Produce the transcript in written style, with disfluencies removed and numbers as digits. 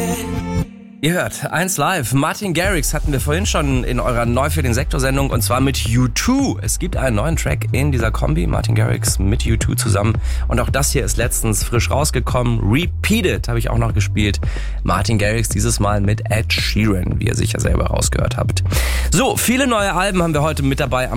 Ihr hört 1 Live. Martin Garrix hatten wir vorhin schon in eurer Neu für den Sektor-Sendung und zwar mit U2. Es gibt einen neuen Track in dieser Kombi, Martin Garrix mit U2 zusammen. Und auch das hier ist letztens frisch rausgekommen. Repeated habe ich auch noch gespielt. Martin Garrix dieses Mal mit Ed Sheeran, wie ihr sicher selber rausgehört habt. So, viele neue Alben haben wir heute mit dabei.